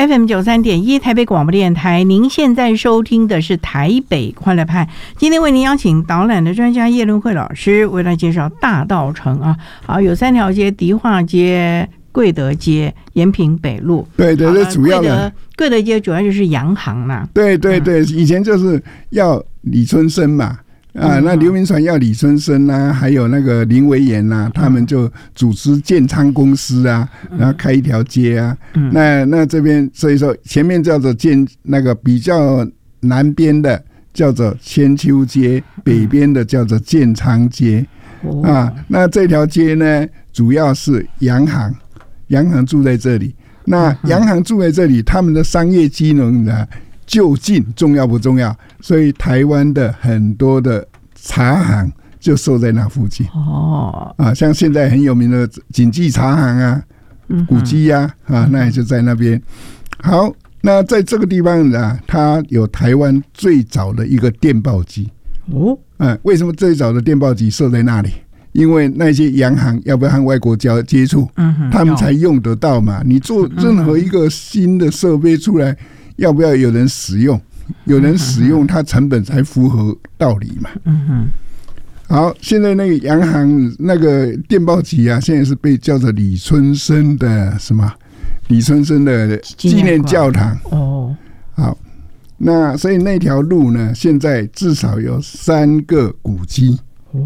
FM93.1 台北广播电台，您现在收听的是台北快乐派。今天为您邀请导览的专家叶伦慧老师为大家介绍大稻埕啊。好，有3条街：迪化街、贵德街、延平北路。 对对对，主要的贵德街主要就是洋行啦。 对对对，以前就是要李春生嘛。那刘铭传要李春生啊，还有那个林维岩啊，他们就组织建昌公司啊，然后开一条街啊。那这边所以说前面叫做那个比较南边的叫做千秋街，北边的叫做建昌街啊。那这条街呢，主要是洋行住在这里。那洋行住在这里，他们的商业机能呢？就近重要不重要？所以台湾的很多的茶行就设在那附近。像现在很有名的锦记茶行啊、古迹啊，那也就在那边。好，那在这个地方呢，它有台湾最早的一个电报机。为什么最早的电报机设在那里？因为那些洋行要不要和外国接触，他们才用得到嘛。你做任何一个新的设备出来，要不要有人使用？有人使用，它成本才符合道理嘛。好，现在那个洋行那个电报机啊，现在是被叫做李春生的李春生的纪念教堂。好，那所以那条路呢，现在至少有3个古迹。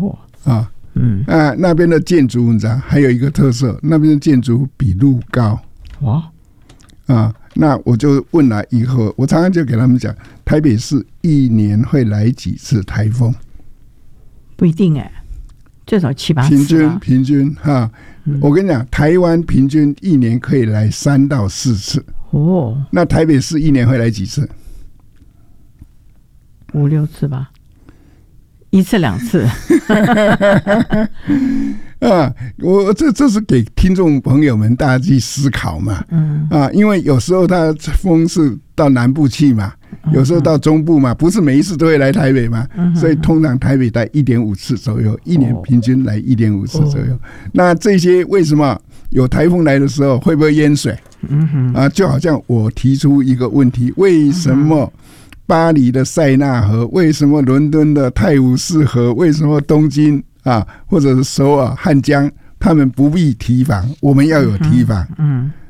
那边的建筑你知道还有一个特色，那边的建筑比路高。那我就问了以后，我常常就给他们讲，台北市1年会来几次台风？ 不一定最少7、8次。 平均我跟你讲，台湾平均1年可以来3到4次。那台北市1年会来几次 ？5、6次吧，1次2次。 我这是给听众朋友们大家去思考嘛。因为有时候它风是到南部去嘛，有时候到中部嘛，不是每一次都会来台北嘛。所以通常台北待1.5次左右，1年平均来1.5次左右。那这些为什么有台风来的时候会不会淹水？就好像我提出一个问题，为什么巴黎的塞纳河，为什么伦敦的泰晤士河，为什么东京或者是首尔汉江，他们不必堤防，我们要有堤防。